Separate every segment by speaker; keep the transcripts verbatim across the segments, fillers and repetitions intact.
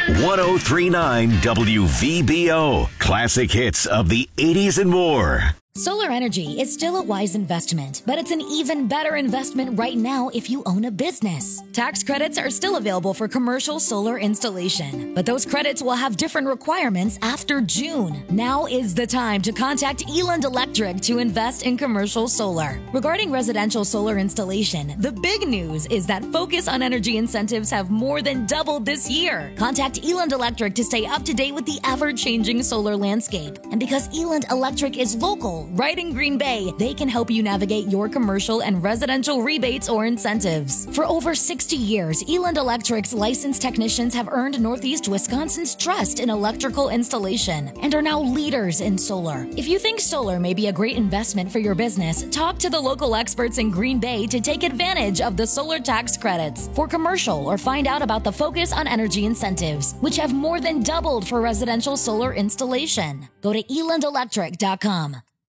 Speaker 1: one oh three point nine W V B O. Classic hits of the eighties and more.
Speaker 2: Solar energy is still a wise investment, but it's an even better investment right now if you own a business. Tax credits are still available for commercial solar installation, but those credits will have different requirements after June. Now is the time to contact Eland Electric to invest in commercial solar. Regarding residential solar installation, the big news is that Focus on Energy incentives have more than doubled this year. Contact Eland Electric to stay up to date with the ever-changing solar landscape. And because Eland Electric is local, right in Green Bay, they can help you navigate your commercial and residential rebates or incentives. For over sixty years, Eland Electric's licensed technicians have earned Northeast Wisconsin's trust in electrical installation and are now leaders in solar. If you think solar may be a great investment for your business, talk to the local experts in Green Bay to take advantage of the solar tax credits for commercial, or find out about the Focus on Energy incentives, which have more than doubled for residential solar installation. Go to eland electric dot com.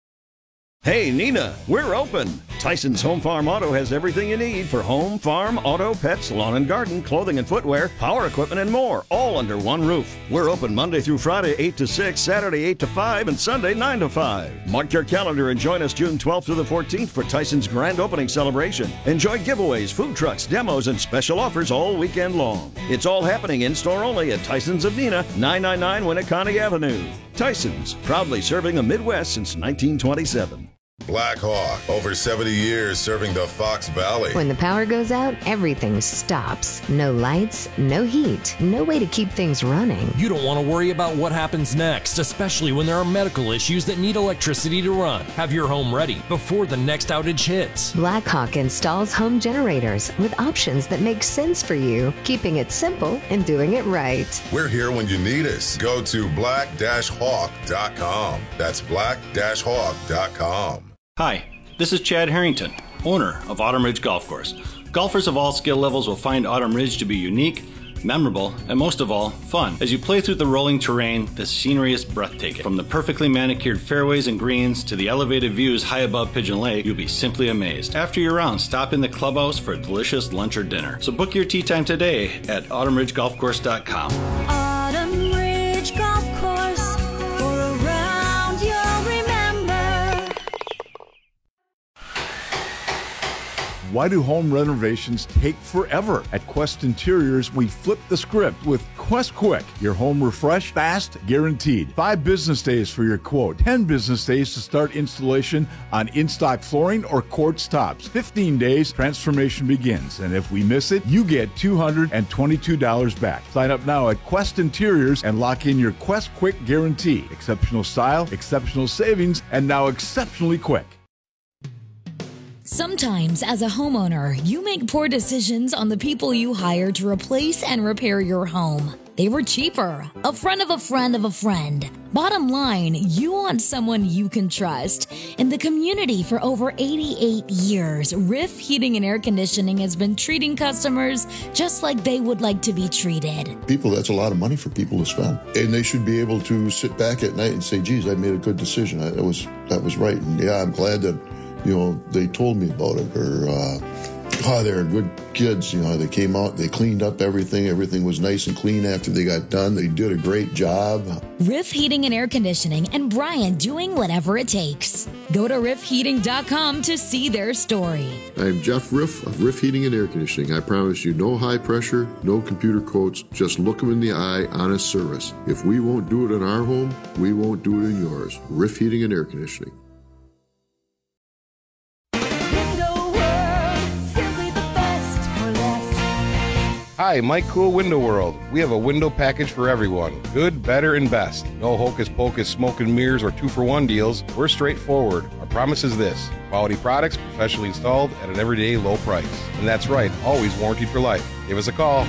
Speaker 3: Hey, Nina, we're open. Tyson's Home Farm Auto has everything you need for home, farm, auto, pets, lawn and garden, clothing and footwear, power equipment, and more, all under one roof. We're open Monday through Friday, eight to six, Saturday, eight to five, and Sunday, nine to five. Mark your calendar and join us June twelfth through the fourteenth for Tyson's grand opening celebration. Enjoy giveaways, food trucks, demos, and special offers all weekend long. It's all happening in-store only at Tyson's of Nina, nine ninety-nine Winneconne Avenue. Tyson's, proudly serving the Midwest since nineteen twenty-seven.
Speaker 4: Black Hawk, over seventy years serving the Fox Valley.
Speaker 5: When the power goes out, everything stops. No lights, no heat, no way to keep things running.
Speaker 6: You don't want to worry about what happens next, especially when there are medical issues that need electricity to run. Have your home ready before the next outage hits.
Speaker 5: Black Hawk installs home generators with options that make sense for you, keeping it simple and doing it right.
Speaker 4: We're here when you need us. Go to black hawk dot com. That's black hawk dot com.
Speaker 7: Hi, this is Chad Harrington, owner of Autumn Ridge Golf Course. Golfers of all skill levels will find Autumn Ridge to be unique, memorable, and most of all, fun. As you play through the rolling terrain, the scenery is breathtaking. From the perfectly manicured fairways and greens to the elevated views high above Pigeon Lake, you'll be simply amazed. After your round, stop in the clubhouse for a delicious lunch or dinner. So book your tee time today at autumn ridge golf course dot com.
Speaker 8: Autumn Ridge Golf Course, for a round you'll remember.
Speaker 9: Why do home renovations take forever? At Quest Interiors, we flip the script with Quest Quick. Your home refresh, fast, guaranteed. Five business days for your quote. Ten business days to start installation on in-stock flooring or quartz tops. Fifteen days, transformation begins. And if we miss it, you get two hundred twenty-two dollars back. Sign up now at Quest Interiors and lock in your Quest Quick guarantee. Exceptional style, exceptional savings, and now exceptionally quick.
Speaker 2: Sometimes, as a homeowner, you make poor decisions on the people you hire to replace and repair your home. They were cheaper, a friend of a friend of a friend. Bottom line, you want someone you can trust. In the community for over eighty-eight years, Riff Heating and Air Conditioning has been treating customers just like they would like to be treated.
Speaker 10: People, that's a lot of money for people to spend. And they should be able to sit back at night and say, geez, I made a good decision. I, that was that was right. And yeah, I'm glad that, you know, they told me about it. Or, uh, oh, they're good kids. You know, they came out, they cleaned up everything. Everything was nice and clean after they got done. They did a great job.
Speaker 2: Riff Heating and Air Conditioning, and Brian doing whatever it takes. Go to riff heating dot com to see their story.
Speaker 10: I'm Jeff Riff of Riff Heating and Air Conditioning. I promise you no high pressure, no computer quotes, just look them in the eye, honest service. If we won't do it in our home, we won't do it in yours. Riff Heating and Air Conditioning.
Speaker 11: Hi, Mike Cool Window World. We have a window package for everyone. Good, better, and best. No hocus pocus smoke and mirrors or two for one deals. We're straightforward. Our promise is this: quality products, professionally installed at an everyday low price. And that's right, always warranted for life. Give us a call.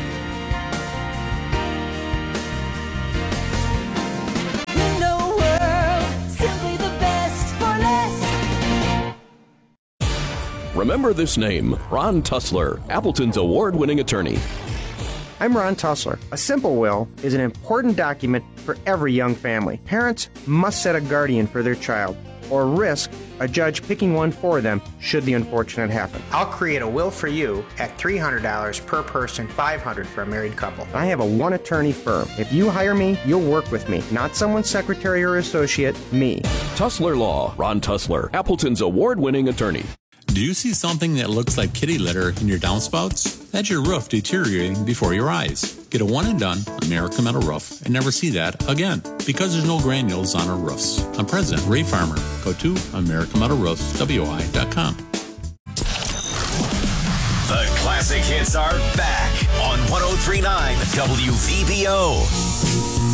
Speaker 8: Window World, simply the best for less.
Speaker 12: Remember this name, Ron Tussler, Appleton's award-winning attorney.
Speaker 13: I'm Ron Tussler. A simple will is an important document for every young family. Parents must set a guardian for their child or risk a judge picking one for them should the unfortunate happen.
Speaker 14: I'll create a will for you at three hundred dollars per person, five hundred dollars for a married couple.
Speaker 13: I have a one-attorney firm. If you hire me, you'll work with me, not someone's secretary or associate, me.
Speaker 12: Tussler Law. Ron Tussler, Appleton's award-winning attorney.
Speaker 15: Do you see something that looks like kitty litter in your downspouts? That's your roof deteriorating before your eyes. Get a one and done American Metal Roof and never see that again, because there's no granules on our roofs. I'm President Ray Farmer. Go to American Metal Roofs W I dot com.
Speaker 1: The classic hits are back on one oh three point nine W V B O.